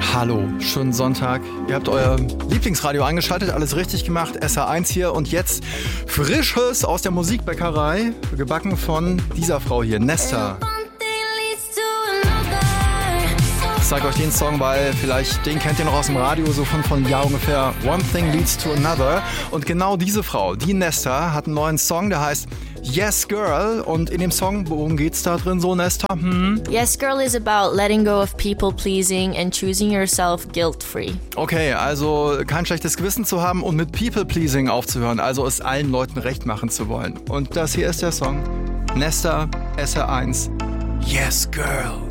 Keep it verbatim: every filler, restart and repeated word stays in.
Hallo, schönen Sonntag. Ihr habt euer Lieblingsradio eingeschaltet, alles richtig gemacht. S R eins hier und jetzt Frisches aus der Musikbäckerei, gebacken von dieser Frau hier, Nesta. Ich zeige euch den Song, weil vielleicht den kennt ihr noch aus dem Radio, so von von Jahr ungefähr. One Thing Leads to Another. Und genau diese Frau, die Nesta, hat einen neuen Song, der heißt Yes Girl. Und in dem Song, worum geht's da drin so, Nesta? Hm? Yes Girl is about letting go of people pleasing and choosing yourself guilt-free. Okay, also kein schlechtes Gewissen zu haben und mit People Pleasing aufzuhören, also es allen Leuten recht machen zu wollen. Und das hier ist der Song. Nesta, S R eins. Yes Girl.